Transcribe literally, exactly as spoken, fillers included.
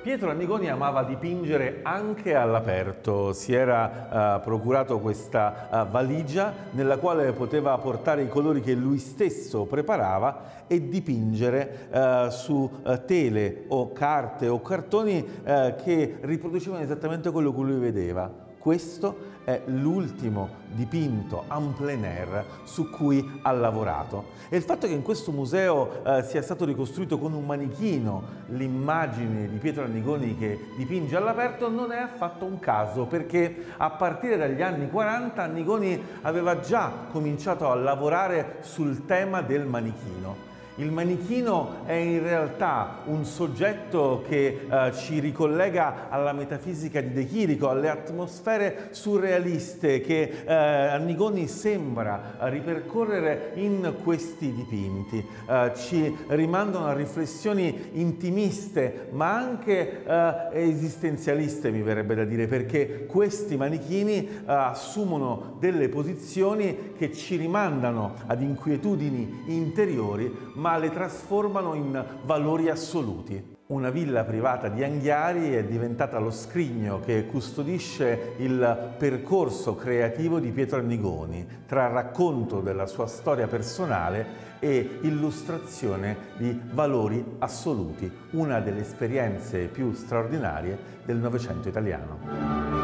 Pietro Annigoni amava dipingere anche all'aperto. Si era uh, procurato questa uh, valigia nella quale poteva portare i colori che lui stesso preparava e dipingere uh, su uh, tele o carte o cartoni uh, che riproducevano esattamente quello che lui vedeva. Questo è l'ultimo dipinto en plein air su cui ha lavorato. E il fatto che in questo museo eh, sia stato ricostruito con un manichino l'immagine di Pietro Annigoni che dipinge all'aperto non è affatto un caso, perché a partire dagli anni quaranta Annigoni aveva già cominciato a lavorare sul tema del manichino. Il manichino è in realtà un soggetto che eh, ci ricollega alla metafisica di De Chirico, alle atmosfere surrealiste che eh, Annigoni sembra ripercorrere in questi dipinti. Eh, ci rimandano a riflessioni intimiste, ma anche eh, esistenzialiste, mi verrebbe da dire, perché questi manichini eh, assumono delle posizioni che ci rimandano ad inquietudini interiori, ma le trasformano in valori assoluti. Una villa privata di Anghiari è diventata lo scrigno che custodisce il percorso creativo di Pietro Annigoni, tra racconto della sua storia personale e illustrazione di valori assoluti, una delle esperienze più straordinarie del Novecento italiano.